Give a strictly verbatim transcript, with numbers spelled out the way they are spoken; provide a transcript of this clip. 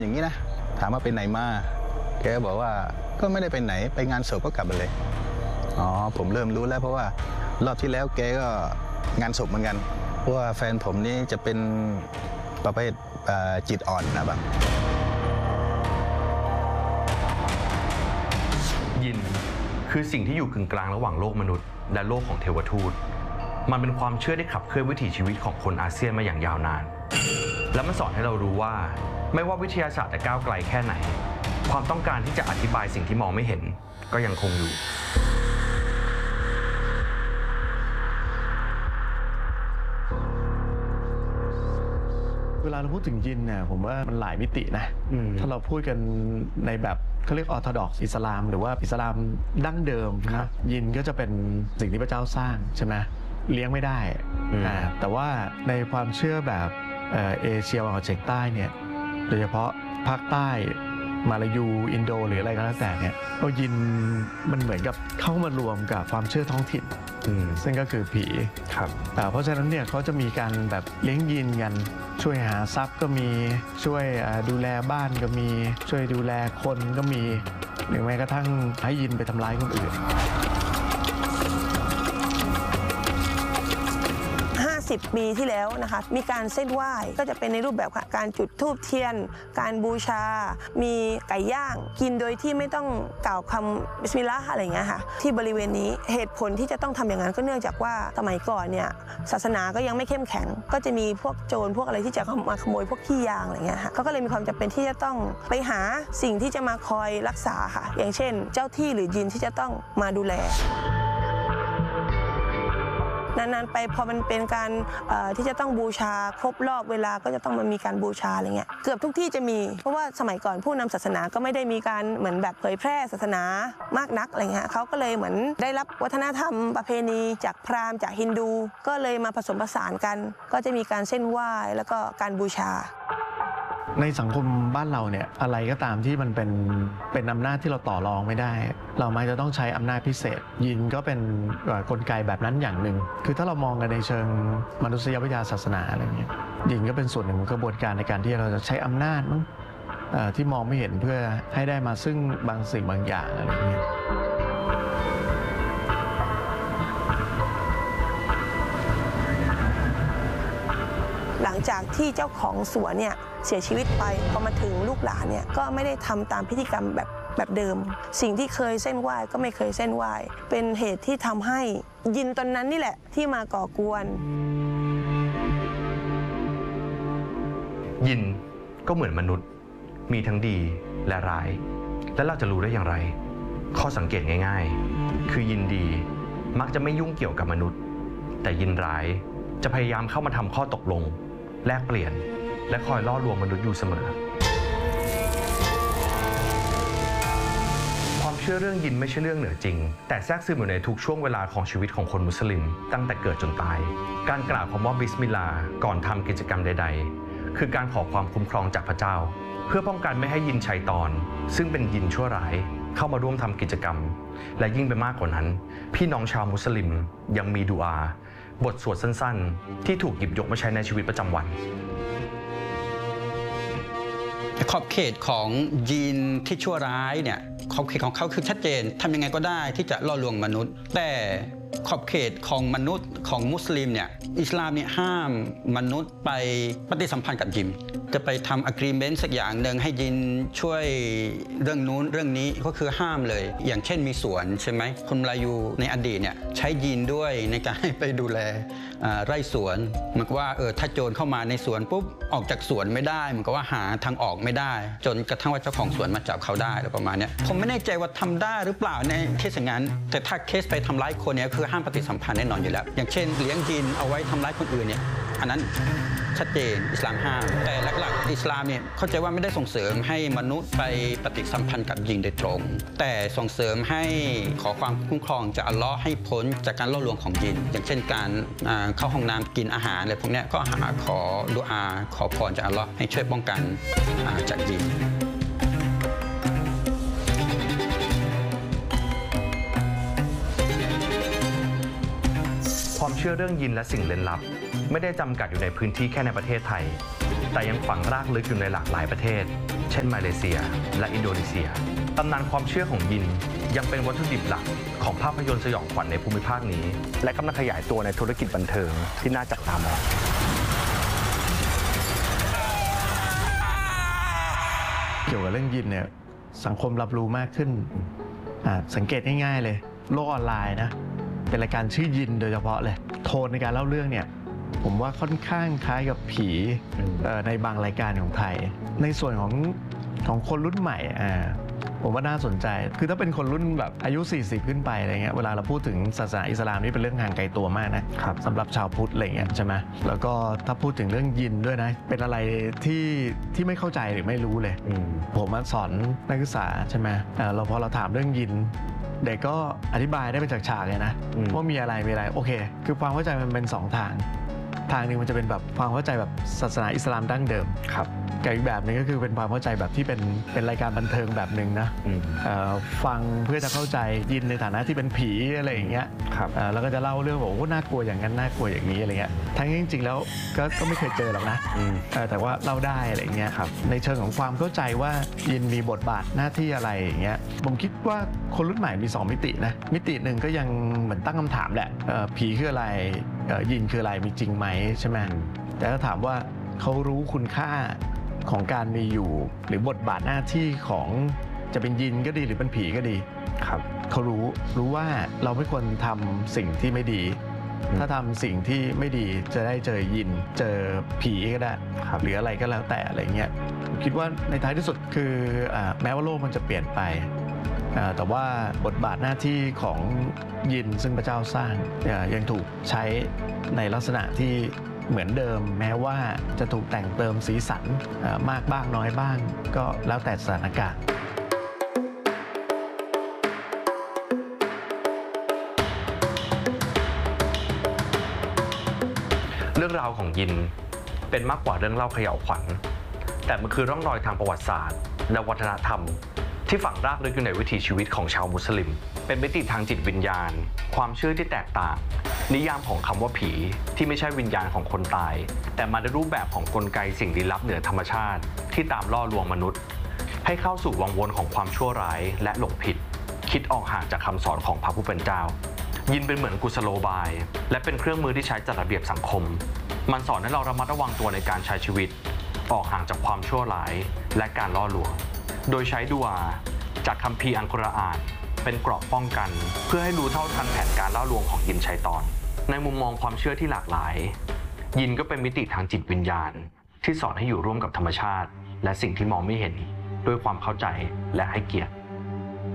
อย่างนี้นะถามว่าไปไหนมาแกบอกว่าก็ไม่ได้ไปไหนไปงานศพก็กลับมาเลยอ๋อผมเริ่มรู้แล้วเพราะว่ารอบที่แล้วแกก็งานศพเหมือนกันเพราะว่าแฟนผมนี่จะเป็นประเภทจิตอ่อนนะบังยินคือสิ่งที่อยู่กึ่งกลางระหว่างโลกมนุษย์และโลกของเทวทูตมันเป็นความเชื่อที่ขับเคลื่อนวิถีชีวิตของคนอาเซียนมาอย่างยาวนานและมันสอนให้เรารู้ว่าไม่ว่าวิทยาศาสตร์จะก้าวไกลแค่ไหนความต้องการที่จะอธิบายสิ่งที่มองไม่เห็นก็ยังคงอยู่เวลาเราพูดถึงยินเนี่ยผมว่ามันหลายมิตินะถ้าเราพูดกันในแบบเขาเรียกออร์โธดอกซ์อิสลามหรือว่าอิสลามดั้งเดิมนะยินก็จะเป็นสิ่งที่พระเจ้าสร้างใช่ไหมเลี้ยงไม่ได้แต่ว่าในความเชื่อแบบเอเชียตะวันออกเฉียงใต้เนี่ยโดยเฉพาะภาคใต้มาลายูอินโดหรืออะไรก็แล้วแต่เนี่ยก็ยินมันเหมือนกับเข้ามารวมกับความเชื่อท้องถิ่นซึ่งก็คือผีครับเพราะฉะนั้นเนี่ยเขาจะมีการแบบเลี้ยงยินกันช่วยหาทรัพย์ก็มีช่วยดูแลบ้านก็มีช่วยดูแลคนก็มีหรือแม้กระทั่งให้ยินไปทำร้ายคนอื่นสิบปีที่แล้วนะคะมีการเส้นไหว้ก็จะเป็นในรูปแบบการจุดธูปเทียนการบูชามีไก่ย่างกินโดยที่ไม่ต้องกล่าวคำบิสมิลลาห์อะไรอย่างเงี้ยค่ะที่บริเวณนี้เหตุผลที่จะต้องทำอย่างนั้นก็เนื่องจากว่าสมัยก่อนเนี่ยศาสนาก็ยังไม่เข้มแข็งก็จะมีพวกโจรพวกอะไรที่จะมาขโมยพวกขี้ยางอะไรเงี้ยค่ะเขาก็เลยมีความจำเป็นที่จะต้องไปหาสิ่งที่จะมาคอยรักษาค่ะอย่างเช่นเจ้าที่หรือยินที่จะต้องมาดูแลนานๆไปพอมันเป็นการที่จะต้องบูชาครบรอบเวลาก็จะต้องมันมีการบูชาอะไรเงี้ยเกือบทุกที่จะมีเพราะว่าสมัยก่อนผู้นำศาสนาก็ไม่ได้มีการเหมือนแบบเผยแพร่ศาสนามากนักอะไรเงี้ยเขาก็เลยเหมือนได้รับวัฒนธรรมประเพณีจากพราหมณ์จากฮินดูก็เลยมาผสมผสานกันก็จะมีการเส้นไหว้แล้วก็การบูชาในสังคมบ้านเราเนี่ยอะไรก็ตามที่มันเป็นเป็นอำนาจที่เราต่อรองไม่ได้เรามักจะต้องใช้อำนาจพิเศษยินก็เป็นกลไกแบบนั้นอย่างหนึ่งคือถ้าเรามองกันในเชิงมนุษยวิทยาศาสนาอะไรเงี้ยยินก็เป็นส่วนหนึ่งของกระบวนการในการที่เราจะใช้อำนาจที่มองไม่เห็นเพื่อให้ได้มาซึ่งบางสิ่งบางอย่างอะไรเงี้ยหลังจากที่เจ้าของสวนเนี่ยเสียชีวิตไปพอมาถึงลูกหลานเนี่ยก็ไม่ได้ทำตามพิธีกรรมแบบแบบเดิมสิ่งที่เคยเส้นไหว้ก็ไม่เคยเส้นไหว้เป็นเหตุที่ทำให้ยินตนนั้นนี่แหละที่มาก่อกวนยินก็เหมือนมนุษย์มีทั้งดีและร้ายและเราจะรู้ได้อย่างไรข้อสังเกตง่ายๆคือยินดีมักจะไม่ยุ่งเกี่ยวกับมนุษย์แต่ยินร้ายจะพยายามเข้ามาทำข้อตกลงแลกเปลี่ยนและคอยล่อลวงมนุษย์อยู่เสมอความเชื่อเรื่องยินไม่ใช่เรื่องเหนือจริงแต่แทรกซึมอยู่ในทุกช่วงเวลาของชีวิตของคนมุสลิมตั้งแต่เกิดจนตายการกล่าวคำว่าบิสมิลลาห์ก่อนทำกิจกรรมใดๆคือการขอความคุ้มครองจากพระเจ้าเพื่อป้องกันไม่ให้ยินชัยฏอนซึ่งเป็นยินชั่วร้ายเข้ามาร่วมทำกิจกรรมและยิ่งไปมากกว่านั้นพี่น้องชาวมุสลิมยังมีดุอาบทสวดสั้นๆที่ถูกหยิบยกมาใช้ในชีวิตประจำวันขอบเขตของยีนที่ชั่วร้ายเนี่ยขอบเขตของเขาคือชัดเจนทำยังไงก็ได้ที่จะล่อลวงมนุษย์แต่ขอบเขตของมนุษย์ของมุสลิมเนี่ยอิสลามเนี่ยห้ามมนุษย์ไปปฏิสัมพันธ์กับยินจะไปทำ agreement สักอย่างหนึ่งให้ยินช่วยเรื่องนู้นเรื่องนี้ก็คือห้ามเลยอย่างเช่นมีสวนใช่ไหมคนมลายูในอดีตเนี่ยใช้ยินด้วยในการให้ไปดูแลไร่สวนเหมือนกับว่าเออถ้าโจรเข้ามาในสวนปุ๊บออกจากสวนไม่ได้เหมือนกับว่าหาทางออกไม่ได้จนกระทั่งว่าเจ้าของสวนมาจับเขาได้แล้วประมาณนี้ผมไม่แน่ใจว่าทำได้หรือเปล่าในเคสอย่างนั้นแต่ถ้าเคสไปทำร้ายคนเนี่ยคือห้ามปฏิสัมพันธ์แน่นอนอยู่แล้วอย่างเช่นเลี้ยงยินเอาไว้ทำร้ายคนอื่นเนี่ยอันนั้นชัดเจนอิสลามห้ามแต่หลักๆอิสลามเนี่ยเข้าใจว่าไม่ได้ส่งเสริมให้มนุษย์ไปปฏิสัมพันธ์กับยินโดยตรงแต่ส่งเสริมให้ขอความคุ้มครองจากอัลลอฮ์ให้พ้นจากการล่อลวงของยินอย่างเช่นการเข้าห้องน้ำกินอาหารอะไรพวกนี้ก็หาขอดุอาขอพรจากอัลลอฮ์ให้ช่วยป้องกันจากยินความเชื่อเรื่องยินและสิ่งลึกลับไม่ได้จำกัดอยู่ในพื้นที่แค่ในประเทศไทยแต่ยังฝังรากลึกอยู่ในหลากหลายประเทศเช่นมาเลเซียและอินโดนีเซียตำนานความเชื่อของยินยังเป็นวัตถุดิบหลักของภาพยนตร์สยองขวัญในภูมิภาคนี้และกำลังขยายตัวในธุรกิจบันเทิงที่น่าจับตามองเกี่ยวกับเรื่องยินเนี่ยสังคมรับรู้มากขึ้นสังเกตง่ายๆเลยโลกออนไลน์นะเป็นรายการชื่อยินโดยเฉพาะเลยโทนในการเล่าเรื่องเนี่ยผมว่าค่อนข้างคล้ายกับผีในบางรายการของไทยในส่วนของของคนรุ่นใหม่ผมว่าน่าสนใจคือถ้าเป็นคนรุ่นแบบอายุสี่สิบขึ้นไปอะไรเงี้ยเวลาเราพูดถึงศาสนาอิสลามนี่เป็นเรื่องห่างไกลตัวมากนะครับสำหรับชาวพุทธอะไรเงี้ยใช่ไหมแล้วก็ถ้าพูดถึงเรื่องยินด้วยนะเป็นอะไรที่ที่ไม่เข้าใจหรือไม่รู้เลยผมมาสอนนักศึกษาใช่ไหมเราพอเราถามเรื่องยินเด็กก็อธิบายได้เป็นฉากๆเลยนะว่ามีอะไรมีอะไรโอเคคือความเข้าใจมันเป็นสองทางทางนึงมันจะเป็นแบบความเข้าใจแบบศาสนาอิสลามดั้งเดิมครับกับอีกแบบนึงก็คือเป็นความเข้าใจแบบที่เป็นเป็นรายการบันเทิงแบบหนึ่งนะฟังเพื่อจะเข้าใจยินในฐานะที่เป็นผีอะไรอย่างเงี้ยแล้วก็จะเล่าเรื่องบอกว่าน่ากลัวอย่างนั้นน่ากลัวอย่างนี้อะไรเงี้ยทั้งจริงๆแล้วก็ก็ไม่เคยเจอหรอกนะแต่ว่าเล่าได้อะไรเงี้ยครับในเชิงของความเข้าใจว่ายินมีบทบาทหน้าที่อะไรอย่างเงี้ยผมคิดว่าคนรุ่นใหม่มีสองมิตินะมิติหนึ่งก็ยังเหมือนตั้งคำถามแหละผีคืออะไรยินคืออะไรมีจริงไหมใช่ไหมแต่ถ้าถามว่าเขารู้คุณค่าของการมีอยู่หรือบทบาทหน้าที่ของจะเป็นยินก็ดีหรือเป็นผีก็ดีครับเขารู้รู้ว่าเราไม่ควรทำสิ่งที่ไม่ดีถ้าทำสิ่งที่ไม่ดีจะได้เจอยินเจอผีก็ได้หรืออะไรก็แล้วแต่อะไรเงี้ยคิดว่าในท้ายที่สุดคือแม้ว่าโลกมันจะเปลี่ยนไปแต่ว่าบทบาทหน้าที่ของยินซึ่งพระเจ้าสร้างยังถูกใช้ในลักษณะที่เหมือนเดิมแม้ว่าจะถูกแต่งเติมสีสันมากบ้างน้อยบ้างก็แล้วแต่สถานการณ์เรื่องราวของยินเป็นมากกว่าเรื่องเล่าเขย่าวขวัญแต่มันคือร่องรอยทางประวัติศาสตร์และวัฒนธรรมที่ฝังรากลึกอยู่ในวิถีชีวิตของชาวมุสลิมเป็นมิติทางจิตวิญญาณความเชื่อที่แตกต่างนิยามของคำว่าผีที่ไม่ใช่วิญญาณของคนตายแต่มาในรูปแบบของกลไกสิ่งลี้ลับเหนือธรรมชาติที่ตามล่อลวงมนุษย์ให้เข้าสู่วังวนของความชั่วร้ายและหลงผิดคิดออกห่างจากคำสอนของพระผู้เป็นเจ้ายินเป็นเหมือนกุศโลบายและเป็นเครื่องมือที่ใช้จัดระเบียบสังคมมันสอนให้เราระมัดระวังตัวในการใช้ชีวิตออกห่างจากความชั่วร้ายและการล่อลวงโดยใช้ดุอาจากคัมภีร์อัลกุรอานเป็นเกราะป้องกันเพื่อให้รู้เท่าทันแผนการล่อลวงของยินชัยฏอนในมุมมองความเชื่อที่หลากหลายยินก็เป็นมิติทางจิตวิญญาณที่สอนให้อยู่ร่วมกับธรรมชาติและสิ่งที่มองไม่เห็นด้วยความเข้าใจและให้เกียรติ